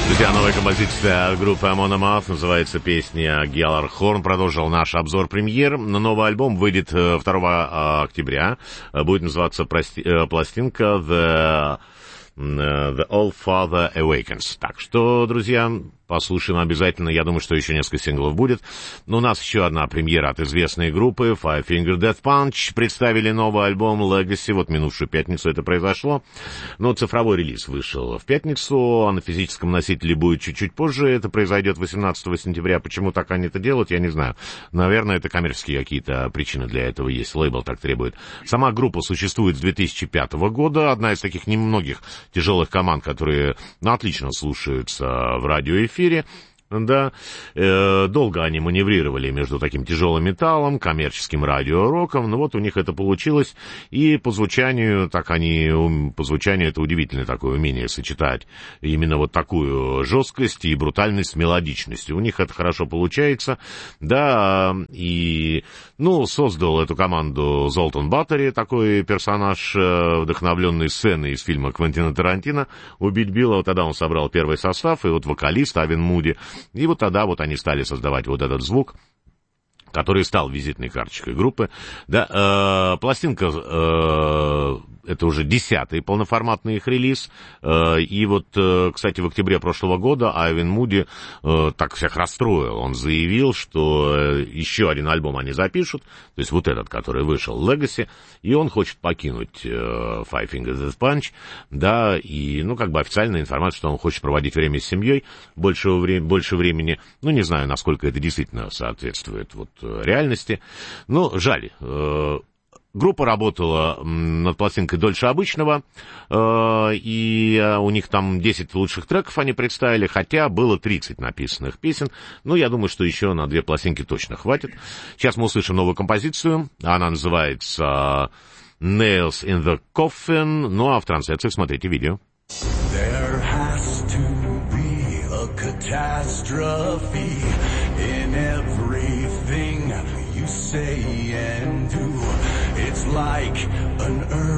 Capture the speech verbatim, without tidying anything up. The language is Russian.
Друзья, новая композиция группы Amon Amarth, называется песня «Гjallarhorn». Продолжил наш обзор премьер. Новый альбом выйдет второго октября. Будет называться пластинка «The, The All Father Awakens». Так что, друзья, послушаем обязательно. Я думаю, что еще несколько синглов будет. Но у нас еще одна премьера от известной группы Five Finger Death Punch. Представили новый альбом Legacy. Вот минувшую пятницу это произошло. Но цифровой релиз вышел в пятницу, а на физическом носителе будет чуть-чуть позже. Это произойдет восемнадцатого сентября. Почему так они это делают, я не знаю. Наверное, это коммерческие какие-то причины для этого есть. Лейбл так требует. Сама группа существует с две тысячи пятого года. Одна из таких немногих тяжелых команд, которые ну, отлично слушаются в радиоэфире. эфире, да, э, долго они маневрировали между таким тяжелым металлом, коммерческим радио-роком, но вот у них это получилось, и по звучанию, так они, по звучанию это удивительное такое умение сочетать именно вот такую жесткость и брутальность с мелодичностью. У них это хорошо получается, да, и, ну, создал эту команду Золтан Баттери, такой персонаж, вдохновленный сценой из фильма Квентина Тарантино «Убить Билла». Вот тогда он собрал первый состав, и вот вокалист Авен Муди. И вот тогда вот они стали создавать вот этот звук, который стал визитной карточкой группы. Да, э, пластинка, э, это уже десятый полноформатный их релиз. Э, и вот, э, кстати, в октябре прошлого года Айвен Муди э, так всех расстроил. Он заявил, что э, еще один альбом они запишут, то есть вот этот, который вышел, Legacy, и он хочет покинуть э, Five Finger Death Punch, да, и, ну, как бы официальная информация, что он хочет проводить время с семьей, больше, вре- больше времени. Ну, не знаю, насколько это действительно соответствует вот реальности. Ну, жаль. Группа работала над пластинкой дольше обычного, и у них там десять лучших треков они представили, хотя было тридцать написанных песен. Ну, я думаю, что еще на две пластинки точно хватит. Сейчас мы услышим новую композицию. Она называется Nails in the Coffin. Ну, а в трансляции смотрите видео. There has to be a catastrophe.